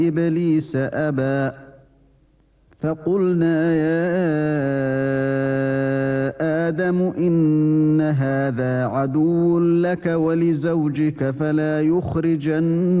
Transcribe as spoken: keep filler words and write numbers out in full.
إبليس أبى فقلنا يا آدم إن هذا عدو لك ولزوجك فلا يخرجن